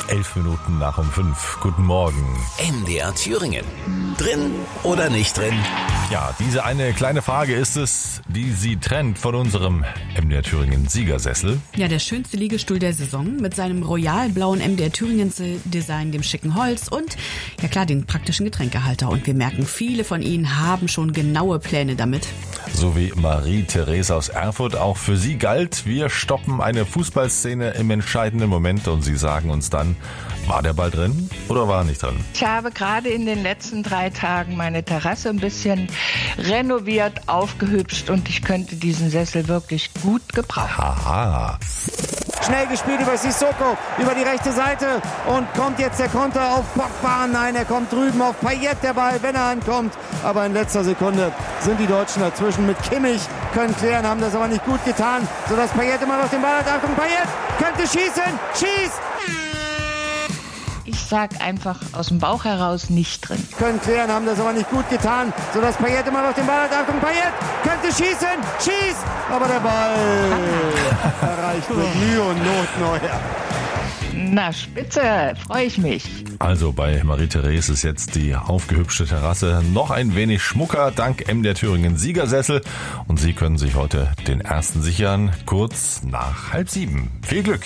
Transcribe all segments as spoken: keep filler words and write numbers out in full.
elf Minuten nach um fünf. Guten Morgen. M D R Thüringen. Drin oder nicht drin? Ja, diese eine kleine Frage ist es, die Sie trennt von unserem M D R Thüringen Siegersessel. Ja, der schönste Liegestuhl der Saison mit seinem royal-blauen M D R Thüringen Design, dem schicken Holz und, ja klar, den praktischen Getränkehalter. Und wir merken, viele von Ihnen haben schon genaue Pläne damit. So wie Marie-Therese aus Erfurt. Auch für sie galt, wir stoppen eine Fußballszene im entscheidenden Moment und Sie sagen uns dann, war der Ball drin oder war er nicht drin? Ich habe gerade in den letzten drei Tagen meine Terrasse ein bisschen renoviert, aufgehübscht und ich könnte diesen Sessel wirklich gut gebrauchen. Haha. Schnell gespielt über Sissoko, über die rechte Seite und kommt jetzt der Konter auf Pogba. Nein, er kommt drüben auf Payet, der Ball, wenn er ankommt. Aber in letzter Sekunde sind die Deutschen dazwischen mit Kimmich, können klären, haben das aber nicht gut getan, sodass Payet immer noch den Ball hat. Achtung, Payet könnte schießen, schießt! Ich sag einfach aus dem Bauch heraus nicht drin. Können klären, haben das aber nicht gut getan, sodass Payet immer noch den Ball hat. Achtung, Payet könnte schießen, schießt! Aber der Ball erreicht mit Mühe und Not Neuer. Na, spitze, freue ich mich. Also bei Marie-Therese ist jetzt die aufgehübschte Terrasse noch ein wenig schmucker, dank M D R Thüringen Siegersessel. Und Sie können sich heute den ersten sichern, kurz nach halb sieben. Viel Glück!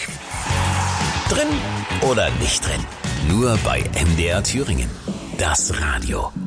Drin oder nicht drin? Nur bei M D R Thüringen. Das Radio.